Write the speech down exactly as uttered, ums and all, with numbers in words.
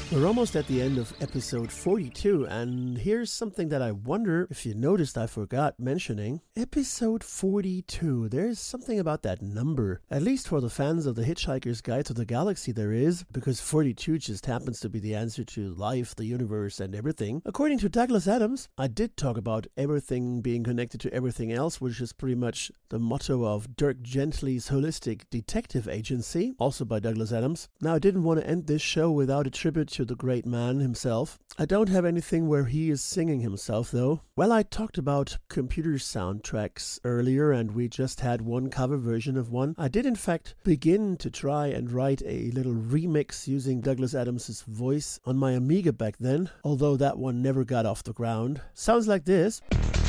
We're almost at the end of episode forty-two, and here's something that I wonder if you noticed I forgot mentioning. Episode forty-two, there's something about that number. At least for the fans of The Hitchhiker's Guide to the Galaxy there is, because forty-two just happens to be the answer to life, the universe, and everything. According to Douglas Adams, I did talk about everything being connected to everything else, which is pretty much the motto of Dirk Gently's Holistic Detective Agency, also by Douglas Adams. Now, I didn't want to end this show without a tribute to the great man himself. I don't have anything where he is singing himself, though. Well, I talked about computer soundtracks earlier, and we just had one cover version of one. I did, in fact, begin to try and write a little remix using Douglas Adams' voice on my Amiga back then, although that one never got off the ground. Sounds like this.